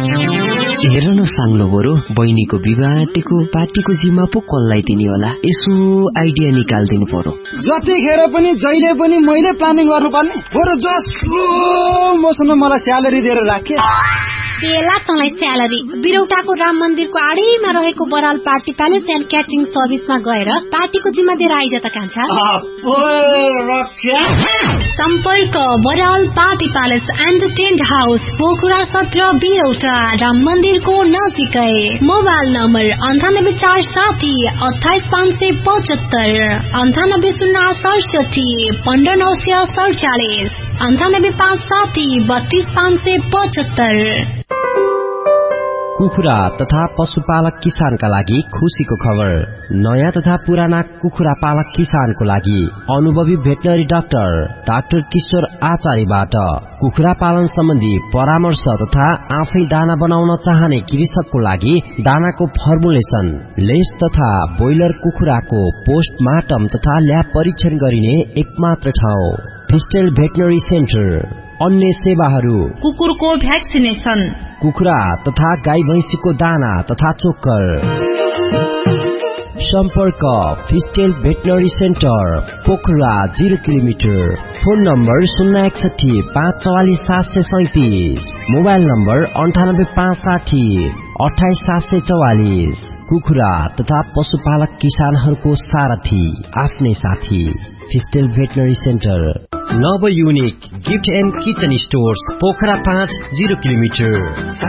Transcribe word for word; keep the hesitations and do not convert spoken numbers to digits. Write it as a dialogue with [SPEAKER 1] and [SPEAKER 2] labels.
[SPEAKER 1] हेर न साङ्लो बरु बहिनीको विवाह आँटेको पार्टीको जिम्मा पो कसलाई दिने होला, यसो आइडिया निकाल्दिनु पर्यो।
[SPEAKER 2] जतिखेर पनि जहिले पनि मैले प्लानिङ गर्नुपर्ने, बरु जसलो मसँग मलाई स्यालेरी दिएर राखे।
[SPEAKER 3] बेला तँलाई स्यालेरी बिरौटाको राम मन्दिरको आडैमा रहेको Baral party palace and catering सर्भिसमा गएर पार्टीको जिम्मा दिएर आइज त कान्छा। सम्पर्क Baral party palace and tent house, Pokhara सत्र, बिरौटा, राम मन्दिरको नजिकै। मोबाइल नम्बर अन्ठानब्बे चार साठी अठाइस पाँच सय पचहत्तर, अन्ठानब्बे शून्य सडसठी पन्ध्र नौ सय सडचालिस, अन्ठानब्बे पाँच साठी बत्तीस पाँच सय पचहत्तर।
[SPEAKER 4] कुखुरा तथा पशुपालक किसानका लागि खुशीको खबर। नयाँ तथा पुराना कुखुरा पालक किसानको लागि अनुभवी भेटनरी डाक्टर डाक्टर किशोर आचार्यबाट कुखुरा पालन सम्बन्धी परामर्श तथा आफै दाना बनाउन चाहने कृषकको लागि दानाको फर्मुलेसन, लेस तथा ब्रोइलर कुखुराको पोस्टमार्टम तथा ल्याब परीक्षण गरिने एकमात्र ठाउँ फिस्टेल भेटनरी सेन्टर। अन्य सेवाहरू
[SPEAKER 3] कुकुरको भ्याक्सिनेसन,
[SPEAKER 4] कुखुरा तथा गाई भैंसीको दाना तथा चोक्कर। सम्पर्क फिस्टेल veterinary centre, Pokhara zero kilometre. Phone number शून्य एकसठी पाँच चौवालिस सात सय सैतिस, मोबाइल नम्बर अन्ठानब्बे पाँच साठी अठाइस सात सय चौवालिस। कुखुरा तथा पशुपालक किसानहरूको सारथी, आफ्नै साथी, फिस्टेल भेटनरी सेन्टर। नव unique gift and kitchen stores, Pokhara पाँच जीरो किलोमिटर।